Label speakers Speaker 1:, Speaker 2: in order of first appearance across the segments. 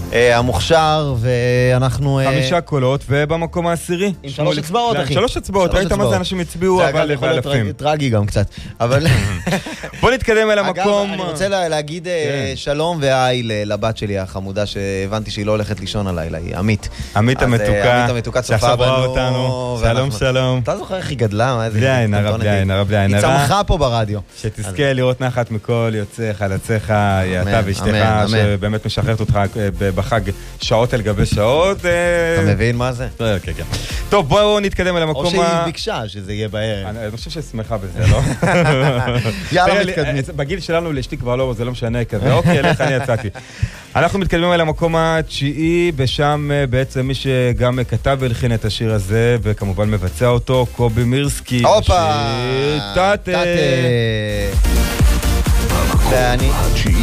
Speaker 1: המוכשר, ואנחנו...
Speaker 2: 5 קולות, ובמקום העשירי.
Speaker 1: עם 3 אצבעות, אחי.
Speaker 2: 3 אצבעות, ראית מה זה אנשים הצביעו, אבל
Speaker 1: זה יכול להיות טרגי גם קצת. אבל...
Speaker 2: בוא נתקדם אל המקום.
Speaker 1: אגב, אני רוצה להגיד שלום והי לבת שלי החמודה, שהבנתי שהיא לא הולכת לישון הלילה, היא עמית.
Speaker 2: עמית המתוקה,
Speaker 1: צופה בנו.
Speaker 2: אותנו. שלום, שלום.
Speaker 1: אתה זוכר איך היא גדלה?
Speaker 2: בלי עין הרע.
Speaker 1: היא צמחה פה ברדיו.
Speaker 2: שתזכה לראות נחת מכל יוצא חלציך, אתה ואשתך, שבאמת משחררת אותך בחג שעות על גבי שעות.
Speaker 1: אתה מבין מה זה?
Speaker 2: כן, כן. טוב, בואו נתקדם אל המקום
Speaker 1: או שהיא ביקשה שזה יהיה בערב.
Speaker 2: אני חושב ששמחה בזה, לא?
Speaker 1: יאללה, מתקדמים.
Speaker 2: בגיל שלנו לאשתי כבר לא, זה לא משנה כזה. אוקיי, לך אני יצאתי. אנחנו מתקדמים אל המקום התשיעי, ושם בעצם מי שגם כתב והלחין את השיר הזה, וכמובן מבצע אותו, קובי מירסקי.
Speaker 1: הופה!
Speaker 2: טאטה.
Speaker 1: ואני...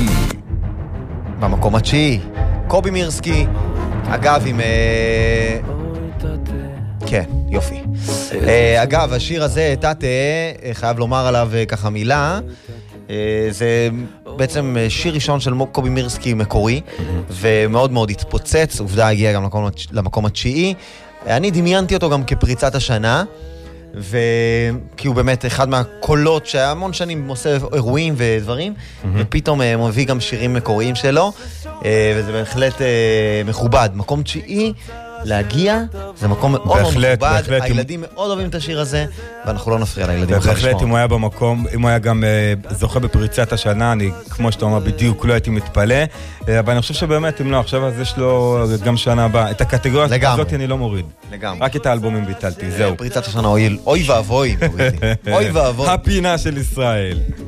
Speaker 1: במקום התשיעי. קובי מירסקי, אגב עם... כן, יופי. אגב, השיר הזה, טאטה, חייב לומר עליו ככה מילה, זה בעצם שיר ראשון של קובי מירסקי מקורי, ומאוד מאוד התפוצץ, עובדה הגיע גם למקום התשיעי. אני דמיינתי אותו גם כפריצת השנה, כי הוא באמת אחד מהקולות שהיה המון שנים עושה אירועים ודברים, ופתאום הוא מביא גם שירים מקוריים שלו, וזה בהחלט מכובד. מקום תשיעי להגיע, זה מקום מאוד מאוד מכובד, הילדים מאוד אוהבים את השיר הזה, ואנחנו לא נפריע לילדים.
Speaker 2: בהחלט, אם הוא היה במקום, אם הוא היה גם זוכה בפריצת השנה, אני, כמו שאתה אומר, בדיוק לא הייתי מתפלא, אבל אני חושב שבאמת, אם לא, עכשיו אז יש לו גם שנה הבאה. את הקטגוריה הזאת אני לא מוריד.
Speaker 1: לגמרי.
Speaker 2: רק את האלבומים ביטלתי, זהו.
Speaker 1: פריצת השנה, אוי ואבוי, אוי ואבוי.
Speaker 2: הפינה של ישראל.